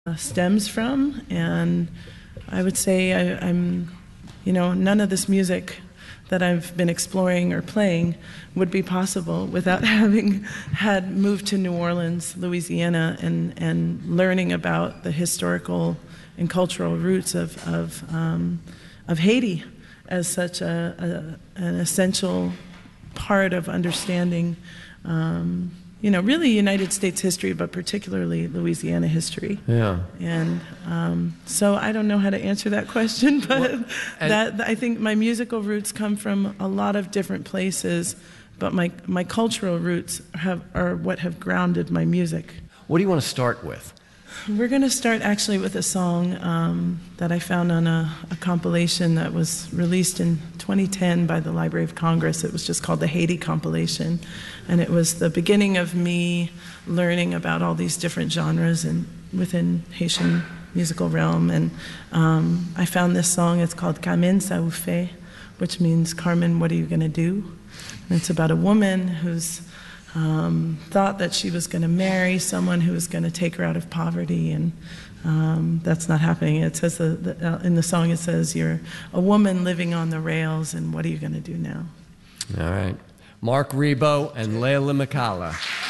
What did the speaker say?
stems from. And I would say none of this music that I've been exploring or playing would be possible without having had moved to New Orleans, Louisiana, and learning about the historical and cultural roots of Haiti as such an essential part of understanding, really United States history, but particularly Louisiana history. Yeah. And so I don't know how to answer that question, but I think my musical roots come from a lot of different places, but my cultural roots are what have grounded my music. What do you want to start with? We're going to start actually with a song that I found on a compilation that was released in 2010 by the Library of Congress. It was just called the Haiti Compilation, and it was the beginning of me learning about all these different genres within Haitian musical realm. And I found this song. It's called Carmen Ça vous fait, which means Carmen, what are you going to do? And it's about a woman who's thought that she was going to marry someone who was going to take her out of poverty, and that's not happening. It says in the song, it says, you're a woman living on the rails, and what are you going to do now? All right. Mark Ribot and Leila Mikala.